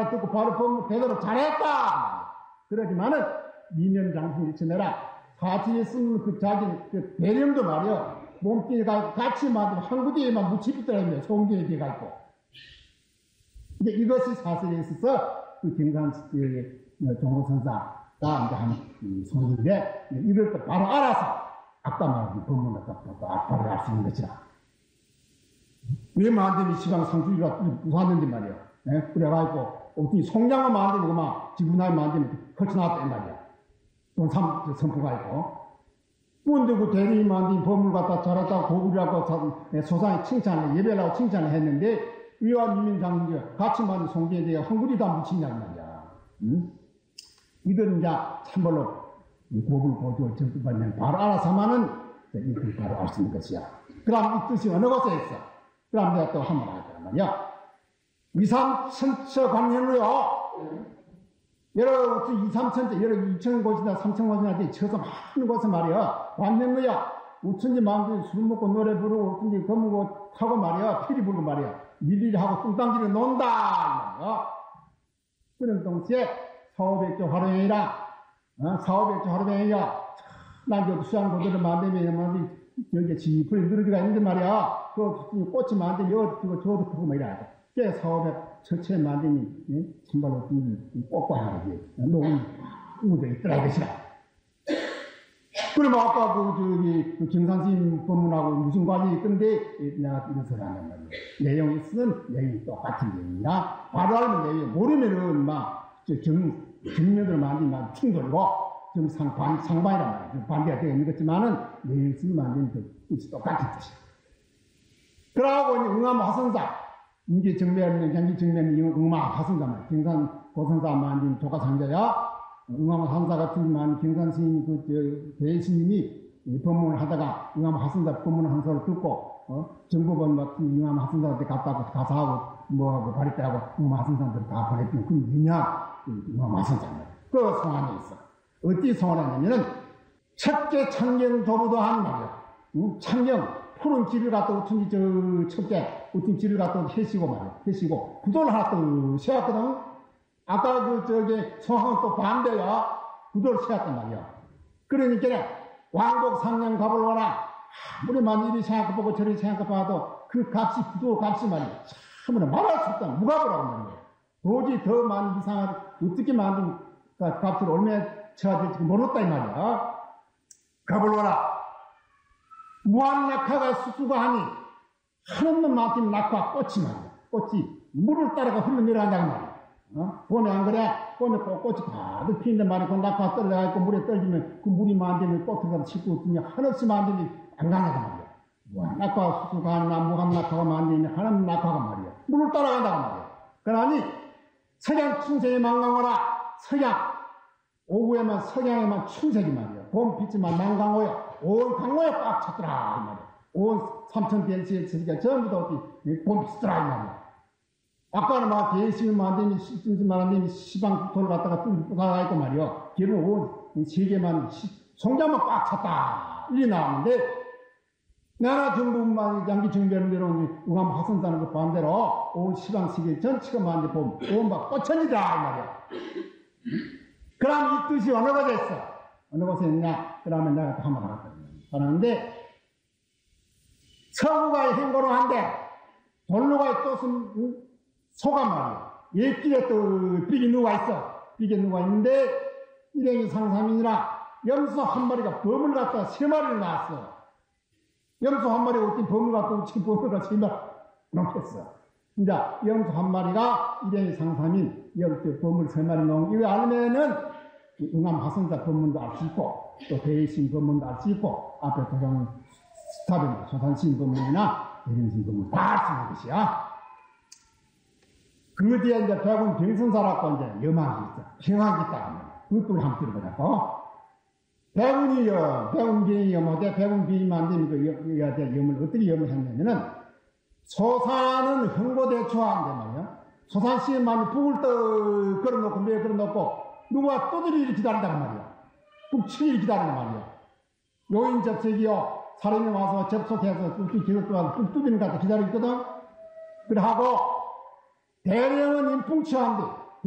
말 듣고 바로 법문 되도록 잘했다. 그러지만은 이면장신이 지내라. 사지에 쓰는 그 자기 그 대령도 말이요. 몸뚱이가 같이 만들면 한 구디에만 묻히있더라고요. 송기에 뒤가 있고. 이제 이것이 사실에 있어서 그 경산시의 종호선사가 이제 한 소리인데, 이걸 또 바로 알아서 아까 말한 법문을 또 바로 알 수 있는 것이라. 왜 만드니 시방 상주기가 무사했는데 말이야. 예? 그래가지고, 어떻게 송장만 만들고 막 지분하게 만들면 펼쳐놨단 말이야. 돈 선포가 있고. 근데 그 대리인 만든 법을 갖다 잘했다고 고구려하고 소상히 칭찬을, 예배라고 칭찬을 했는데, 위와 유민장군이 같이 만든 송기에 대해 한글이 다 묻힌단 말이야. 응? 이건 이제 참말로 고불 고조 정법하면 바로 알아서만은 이걸 바로 알 수 있는 것이야. 그럼 이 뜻이 어느 곳에 있어? 그럼 내가 또 한번 할 거란 말이야. 이삼천처 관련으로요. 여러 2,3천째, 여러 2천 곳이나 3천 곳이나 쳐서 많은 곳에 말이야. 관련으로야. 우천지 마음대로 술 먹고 노래 부르고, 우천지 거무고 타고 말이야. 피리 불고 말이야. 밀리리 하고 뚱땅기를 논다. 이 말이야. 그런 동시에 사오백조 하루행이라, 사오백조 하루행이야. 난저 수양고들을 만들면, 여기 지풀이 늘어지가 있는데 말이야. 그 꽃이 만들면 여기도 피고 저도 피고 막 이래. 꽤 사오백 처치에 만드니, 참말로 꽃과 하지. 너무 우도 있더라, 이것이라. 그러면 아까 그 경산스님 법문하고 무슨 관련이 있던데, 내가 이런 소리 한단 말이야. 내용이 쓰는 내용이 똑같은 내용이라, 바로 알면 내용이 모르면은 막, 경면으로 만들면 충돌이고, 좀 상반이란 말이야. 반대가 되어 있는 것지만은, 내용이 쓰는 만드는 그 뜻이 똑같은 뜻이야. 그러고, 응암 화선사, 인계 정면, 경기 정면, 응암 화선사 말이야. 경산 고선사 만든 조가상자야. 응암 화선사 같은 만 경산 스님이 대스님이 법문을 하다가 응암 화선사 법문을 한 소리를 듣고, 정법원 같은 응암 화선사한테 갔다고 가사하고, 뭐하고 바리떼하고 응암 화선사한테 다 보냈더니, 그 유냐, 응암 화선사 말이야. 그 성안에 있어. 어디 성안에 있냐면은, 첫째 창경 도부도 하는 말이야. 창경, 푸른 길을 갖다 우tun지 첫째, 우tun지 길을 갖다 해시고 말이야. 해시고, 구도를 하나 또 세웠거든. 아까 성항은 또 반대야. 구도를 세웠단 말이야. 그러니까, 왕복 상령 값을 와라. 아무리만 이리 생각해보고 저리 생각해봐도 그 값이, 구도 값이 말이야. 참으로 말할 수 없다. 무값이라고 말이야. 도저히 더 많은 이상을 어떻게 만든 값을 얼마나 쳐야 될지 모르겠다, 이 말이야. 값을 와라. 무한낙하가 수수가 하니, 하늘만 만큼 낙하 꽃이 말이야. 꽃이 물을 따라가 흘러내려간다고 말이야. 봄에 안 그래? 봄에 꽃이 가득 피는데 말이야. 그 낙하 떨어져가지고 물에 떨어지면 그 물이 만들면 꽃을 가서 싣고 있으면 한없이 만들면 안 가냐고 말이야. 무한낙하 수수가 하나, 무한낙하가 만들면 하나님 낙하가 말이야. 물을 따라간다고 말이야. 그러니, 석양 춘색이 망강하라. 석양. 오후에만 석양에만 춘색이 말이야. 봄 빛이만 망강호여. 온 강호에 꽉 찼더라. 이 말이야. 온 삼천 대시에 있으니까 전부 다 어디 봄 빛이더라. 이 말이야. 아까는 막 대시를 만드니, 만드니 시방토를 갖다가 뚝 부사가 있고 말이야. 걔는 온 세계만, 송장만 꽉 찼다. 이리 나왔는데, 나라 정부만 양기 정비하는 대로 응암 화선사는 그 반대로 온 시방 세계 전체가 만들 봄, 온막 꽃천이다. 이 말이야. 그럼 이 뜻이 어느 곳에 있어? 어느 곳에 있냐? 그러면 내가 또 한번 하는데, 서구가 행고로한데, 돌로가 뜻은 소가 말이야. 옛길에 또 삐게 누가 있어. 삐게 누가 있는데, 일행이 상삼이니라 염소 한 마리가 범을 갖다 세 마리를 낳았어. 염소 한 마리가 어떤 범을 갖다 우치 범을 갖다 세 마리 놓겠어. 이제 염소 한 마리가 일행이 상삼인 여기 범을 세 마리 놓은 이거 알면은 응암 화선사 법문도 알 수 있고, 또 대신 법문도 알 수 있고, 앞에 도장 스탑이나 소산신 법문이나 대림신 법문 다 알 수 있는 것이야. 그 뒤에 이제 백운 병선사라고 이제 염학이 있어. 평학이 있다 하면. 그것도 한번 들어보자고. 백운이요, 백운비이요, 뭐대 백운비이 만드는 그 염을 어떻게 염을 했냐면은, 소산은 흥고대초하는데 말이야. 소산씨만 북을 떡 걸어놓고, 매에 걸어놓고, 누가 떠들이를 기다린다는 말이야. 북치기를 기다리는 말이야. 요인 접속이요. 사람이 와서 접속해서 뚝뚝 기다리고 뚝뚝이는 것 같아 기다리거든. 그래 하고, 대령은 인풍치한데,